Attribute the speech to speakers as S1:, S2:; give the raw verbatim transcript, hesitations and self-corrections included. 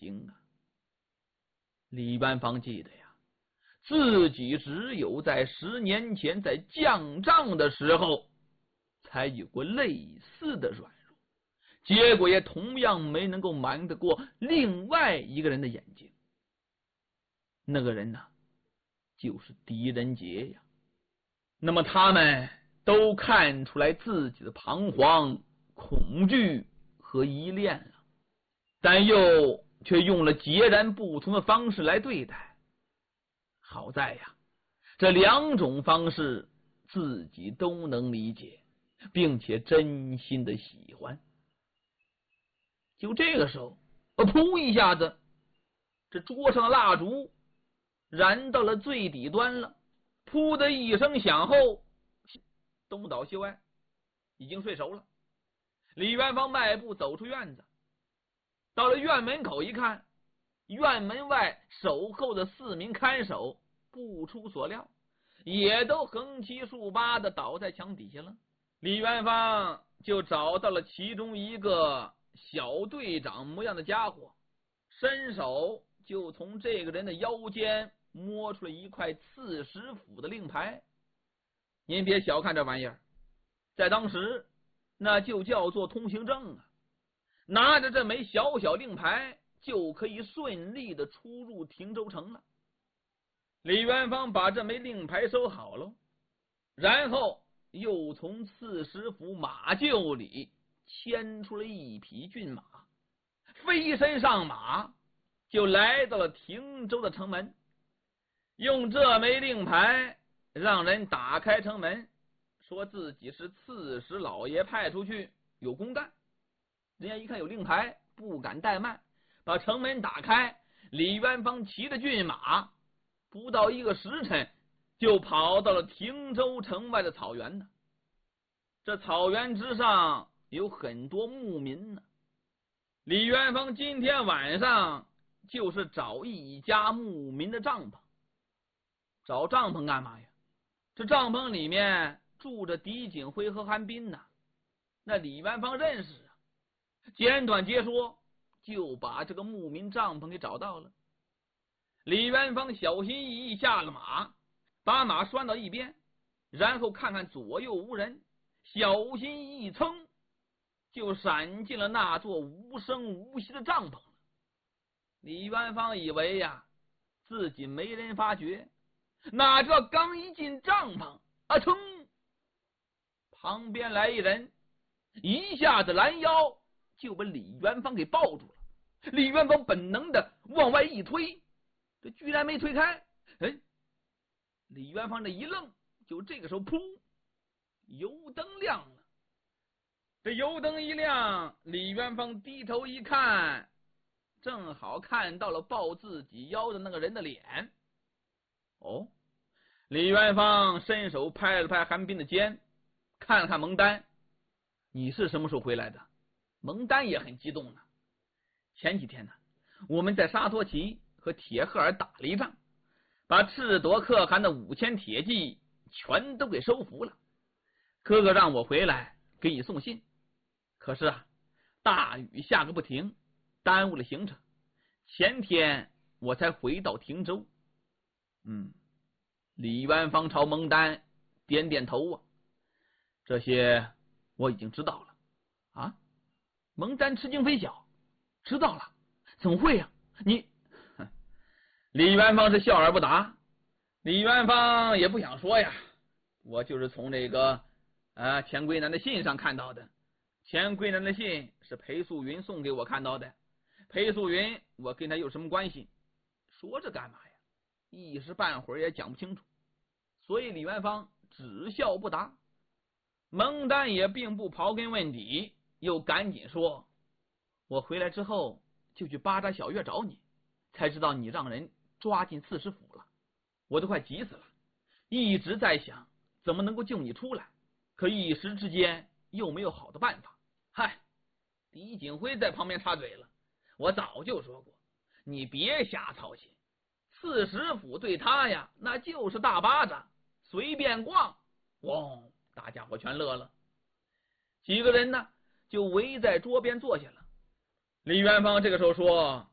S1: 惊啊！李元芳记得呀，自己只有在十年前在降帐的时候才有过类似的软弱，结果也同样没能够瞒得过另外一个人的眼睛。那个人呢、啊，就是狄仁杰呀。那么他们都看出来自己的彷徨、恐惧和依恋了，但又却用了截然不同的方式来对待。好在呀，这两种方式自己都能理解，并且真心的喜欢。就这个时候，噗一下子，这桌上的蜡烛燃到了最底端了，噗的一声响后，东倒西歪，已经睡熟了。李元芳迈步走出院子，到了院门口一看，院门外守候的四名看守不出所料，也都横七竖八的倒在墙底下了。李元芳就找到了其中一个小队长模样的家伙，伸手就从这个人的腰间摸出了一块刺史府的令牌。您别小看这玩意儿，在当时那就叫做通行证啊！拿着这枚小小令牌，就可以顺利的出入汀州城了。李元芳把这枚令牌收好了，然后又从刺史府马厩里牵出了一匹骏马，飞身上马，就来到了汀州的城门，用这枚令牌让人打开城门，说自己是刺史老爷派出去，有公干。人家一看有令牌，不敢怠慢，把城门打开。李元芳骑着骏马，不到一个时辰就跑到了汀州城外的草原呢。这草原之上有很多牧民呢。李元芳今天晚上就是找一家牧民的帐篷。找帐篷干嘛呀？这帐篷里面住着狄景辉和韩斌呢。那李元芳认识啊，简短截说，就把这个牧民帐篷给找到了。李元芳小心翼翼下了马，把马拴到一边，然后看看左右无人，小心一蹭，就闪进了那座无声无息的帐篷了。李元芳以为呀，自己没人发觉，哪知道刚一进帐篷，啊噌，旁边来一人，一下子拦腰就把李元芳给抱住了。李元芳本能的往外一推，这居然没推开。哎，李元芳这一愣，就这个时候噗，油灯亮了。这油灯一亮，李元芳低头一看，正好看到了抱自己腰的那个人的脸。哦，李元芳伸手拍了拍韩斌的肩，看了看蒙丹，你是什么时候回来的？蒙丹也很激动呢。前几天呢，我们在沙托齐和铁赫尔打了一仗，把赤夺可汗的五千铁骑全都给收服了。哥哥让我回来给你送信，可是啊，大雨下个不停，耽误了行程。前天我才回到汀州。嗯，李元芳朝蒙丹点点头啊，这些我已经知道了。啊，蒙丹吃惊非小，知道了？怎么会呀、啊？你，李元芳是笑而不答。李元芳也不想说呀，我就是从这个啊钱归南的信上看到的。钱归南的信是裴素云送给我看到的。裴素云，我跟他有什么关系？说这干嘛呀？一时半会儿也讲不清楚。所以李元芳只笑不答。蒙丹也并不刨根问底，又赶紧说，我回来之后就去巴扎小院找你，才知道你让人抓进刺史府了。我都快急死了，一直在想怎么能够救你出来，可一时之间又没有好的办法。嗨，狄景辉在旁边插嘴了，我早就说过，你别瞎操心，刺史府对他呀那就是大巴掌，随便逛。汪，大家伙全乐了。几个人呢就围在桌边坐下了。李元芳这个时候说，